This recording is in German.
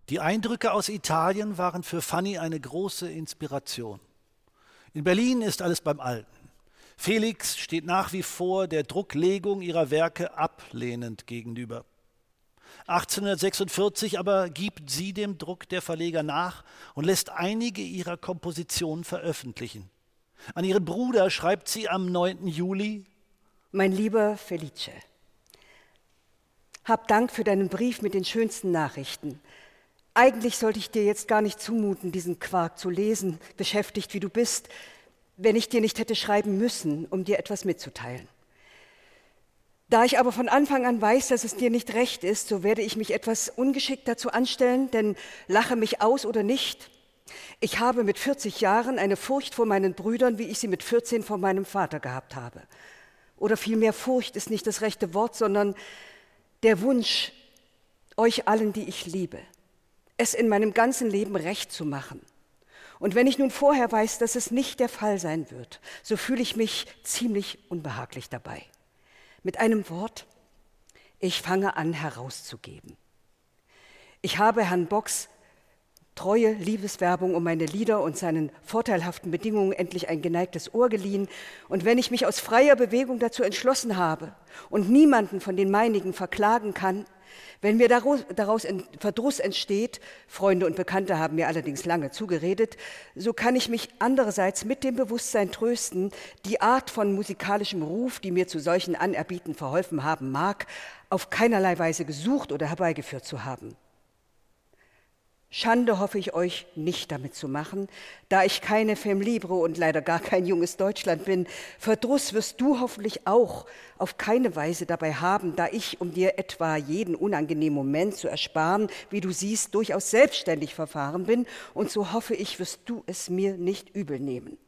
Die Eindrücke aus Italien waren für Fanny eine große Inspiration. In Berlin ist alles beim Alten. Felix steht nach wie vor der Drucklegung ihrer Werke ablehnend gegenüber. 1846 aber gibt sie dem Druck der Verleger nach und lässt einige ihrer Kompositionen veröffentlichen. An ihren Bruder schreibt sie am 9. Juli: Mein lieber Felice, hab Dank für deinen Brief mit den schönsten Nachrichten. Eigentlich sollte ich dir jetzt gar nicht zumuten, diesen Quark zu lesen, beschäftigt wie du bist, wenn ich dir nicht hätte schreiben müssen, um dir etwas mitzuteilen. Da ich aber von Anfang an weiß, dass es dir nicht recht ist, so werde ich mich etwas ungeschickt dazu anstellen, denn lache mich aus oder nicht, ich habe mit 40 Jahren eine Furcht vor meinen Brüdern, wie ich sie mit 14 vor meinem Vater gehabt habe. Oder vielmehr Furcht ist nicht das rechte Wort, sondern der Wunsch, euch allen, die ich liebe, es in meinem ganzen Leben recht zu machen. Und wenn ich nun vorher weiß, dass es nicht der Fall sein wird, so fühle ich mich ziemlich unbehaglich dabei. Mit einem Wort, ich fange an herauszugeben. Ich habe Herrn Bocks treue Liebeswerbung um meine Lieder und seinen vorteilhaften Bedingungen endlich ein geneigtes Ohr geliehen. Und wenn ich mich aus freier Bewegung dazu entschlossen habe und niemanden von den meinigen verklagen kann, wenn mir daraus Verdruss entsteht, Freunde und Bekannte haben mir allerdings lange zugeredet, so kann ich mich andererseits mit dem Bewusstsein trösten, die Art von musikalischem Ruf, die mir zu solchen Anerbieten verholfen haben mag, auf keinerlei Weise gesucht oder herbeigeführt zu haben. Schande hoffe ich euch nicht damit zu machen, da ich keine Femme libre und leider gar kein junges Deutschland bin. Verdruss wirst du hoffentlich auch auf keine Weise dabei haben, da ich, um dir etwa jeden unangenehmen Moment zu ersparen, wie du siehst, durchaus selbstständig verfahren bin, und so hoffe ich, wirst du es mir nicht übel nehmen.